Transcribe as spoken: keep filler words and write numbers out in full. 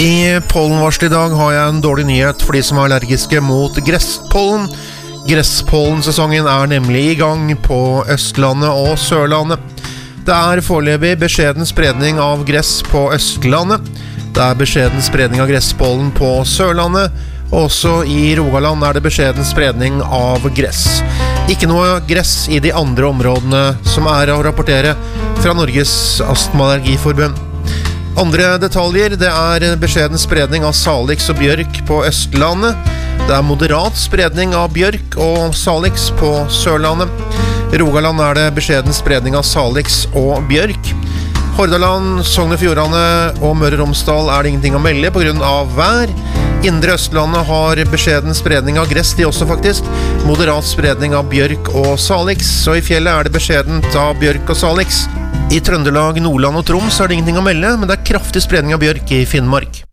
I pollenvarsel i dag har jeg en dårlig nyhet for de som er allergiske mot gresspollen. Gresspollensesongen er nemlig i gang på Østlandet og Sørlandet. Det er foreløpig beskjeden spredning av gress på Østlandet. Det er beskjeden spredning av gresspollen på Sørlandet. Også i Rogaland er det beskjeden spredning av gress. Ikke noe gress i de andre områdene som er å rapportere fra Norges Astma-allergiforbund. Andre detaljer, det er beskjeden spredning av salix og bjørk på Østlandet. Det er moderat spredning av bjørk og salix på Sørlandet. I Rogaland er det beskjeden spredning av salix og bjørk. Hordaland, Sogn og Fjordane og Møre og Romsdal er det ingenting å melde på grunn av vær. Indre Østlandet har beskjeden spredning av gress, de også faktisk. Moderat spredning av bjørk og salix, og i fjellet er det beskjedent av bjørk og salix. I Trøndelag, Nordland og Troms er det ingenting å melde, men det er kraftig spredning av bjørk i Finnmark.